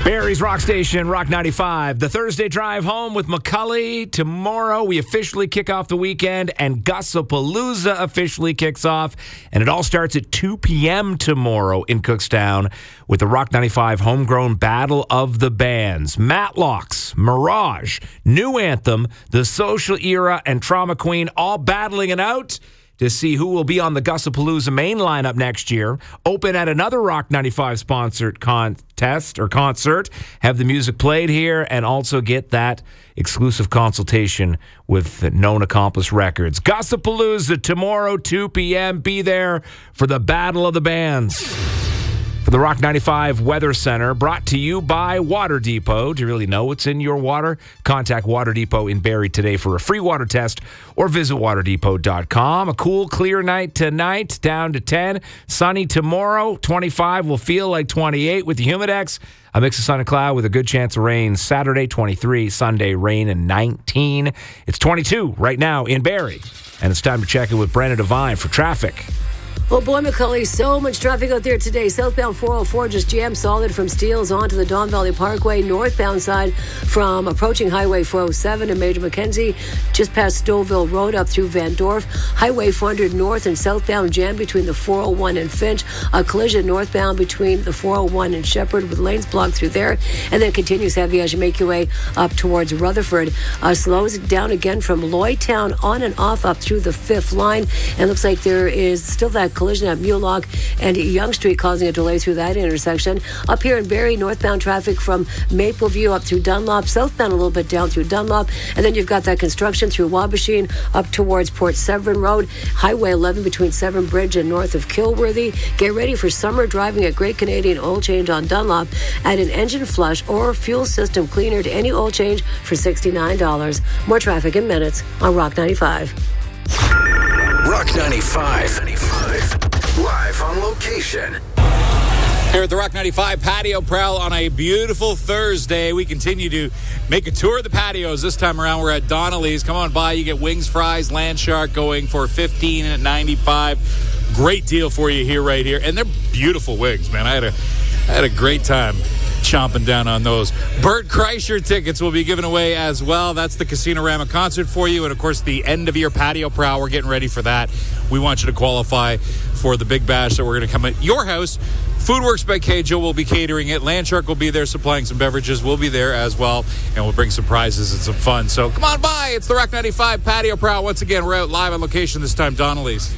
Barrie's Rock Station, Rock 95. The Thursday drive home with McCully. Tomorrow, we officially kick off the weekend, and Gossapalooza officially kicks off. And it all starts at 2 p.m. tomorrow in Cookstown with the Rock 95 Homegrown Battle of the Bands. Matlocks, Mirage, New Anthem, The Social Era, and Trauma Queen all battling it out to see who will be on the Gossapalooza main lineup next year. Open at another Rock 95 sponsored contest or concert. Have the music played here and also get that exclusive consultation with Known Accomplice Records. Gossapalooza tomorrow, 2 p.m. Be there for the Battle of the Bands. For the Rock 95 Weather Center, brought to you by Water Depot. Do you really know what's in your water? Contact Water Depot in Barrie today for a free water test or visit waterdepot.com. A cool, clear night tonight, down to 10. Sunny tomorrow, 25 will feel like 28 with the Humidex. A mix of sun and cloud with a good chance of rain. Saturday, 23. Sunday, rain and 19. It's 22 right now in Barrie. And it's time to check in with Brenna Devine for traffic. Oh boy, McCully, so much traffic out there today. Southbound 404 just jammed solid from Steeles onto the Don Valley Parkway. Northbound side from approaching Highway 407 and Major Mackenzie, just past Stouffville Road up through Van Dorp. Highway 400 north and southbound jam between the 401 and Finch. A collision northbound between the 401 and Shepherd with lanes blocked through there. And then continues heavy as you make your way up towards Rutherford. Slows down again from Lloydtown on and off up through the 5th line. And looks like there is still that collision at Mulock and Yonge Street causing a delay through that intersection. Up here in Barrie, northbound traffic from Mapleview up through Dunlop, southbound a little bit down through Dunlop, and then you've got that construction through Wabashine up towards Port Severn Road, Highway 11 between Severn Bridge and north of Kilworthy. Get ready for summer driving at Great Canadian Oil Change on Dunlop. Add an engine flush or fuel system cleaner to any oil change for $69. More traffic in minutes on Rock 95. Rock 95. Live on location. Here at the Rock 95 Patio Prowl on a beautiful Thursday. We continue to make a tour of the patios. This time around, we're at Donnelly's. Come on by. You get wings, fries, land shark going for $15.95. Great deal for you here, right here. And they're beautiful wings, man. I had a great time chomping down on those. Bert Kreischer tickets will be given away as well. That's the Casino-Rama concert for you. And, of course, the end of your patio prowl. We're getting ready for that. We want you to qualify for the big bash that we're going to come at your house. Foodworks by Keijo will be catering it. Landshark will be there supplying some beverages. We'll be there as well. And we'll bring some prizes and some fun. So come on by. It's the Rock 95 Patio Prowl. Once again, we're out live on location this time, Donnelly's.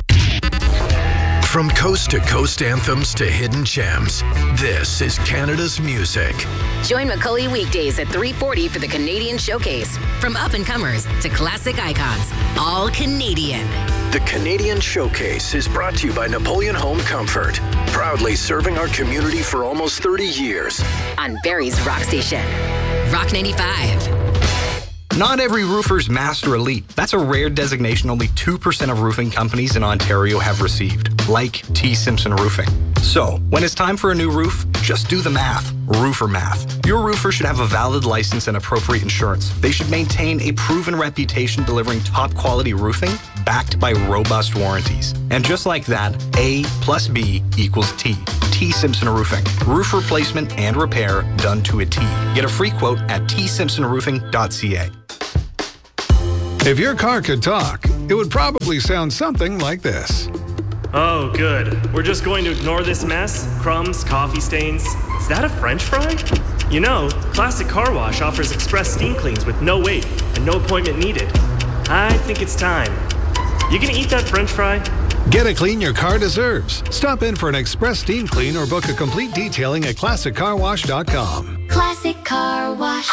From coast to coast anthems to hidden gems, this is Canada's music. Join McCully weekdays at 3:40 for the Canadian Showcase. From up-and-comers to classic icons, all Canadian. The Canadian Showcase is brought to you by Napoleon Home Comfort, proudly serving our community for almost 30 years. On Barrie's Rock Station. Rock 95. Not every roofer's Master Elite. That's a rare designation only 2% of roofing companies in Ontario have received, like T. Simpson Roofing. So, when it's time for a new roof, just do the math. Roofer math. Your roofer should have a valid license and appropriate insurance. They should maintain a proven reputation delivering top quality roofing backed by robust warranties. And just like that, A plus B equals T. T. Simpson Roofing. Roof replacement and repair done to a T. Get a free quote at tsimpsonroofing.ca. If your car could talk, it would probably sound something like this. Oh, good. We're just going to ignore this mess? Crumbs, coffee stains. Is that a French fry? You know, Classic Car Wash offers express steam cleans with no wait and no appointment needed. I think it's time. You gonna eat that French fry? Get a clean your car deserves. Stop in for an express steam clean or book a complete detailing at ClassicCarWash.com. Classic Car Wash.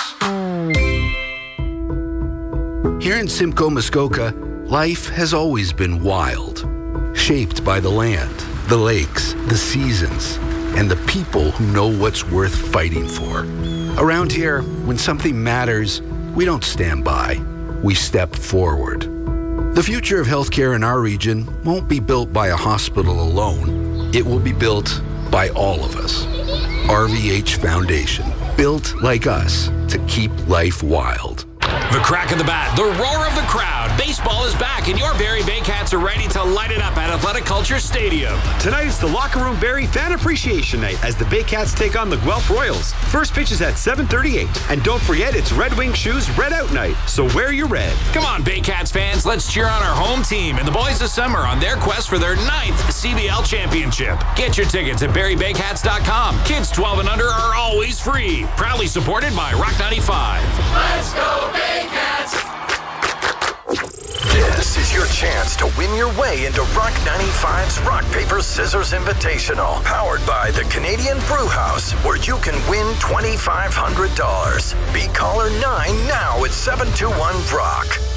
Here in Simcoe, Muskoka, life has always been wild. Shaped by the land, the lakes, the seasons, and the people who know what's worth fighting for. Around here, when something matters, we don't stand by. We step forward. The future of healthcare in our region won't be built by a hospital alone. It will be built by all of us. RVH Foundation, built like us to keep life wild. The crack of the bat, the roar of the crowd. Baseball is back, and your Barrie Baycats are ready to light it up at Athletic Culture Stadium. Tonight is the Locker Room Barrie Fan Appreciation Night as the Baycats take on the Guelph Royals. First pitch is at 7:38. And don't forget, it's Red Wing Shoes Red Out Night, so wear your red. Come on, Baycats fans, let's cheer on our home team and the boys of summer on their quest for their 9th CBL championship. Get your tickets at BarrieBaycats.com. Kids 12 and under are always free. Proudly supported by Rock 95. Let's go, Baycats! This is your chance to win your way into Rock 95's Rock, Paper, Scissors Invitational, powered by the Canadian Brew House, where you can win $2,500. Be caller 9 now at 721-ROCK.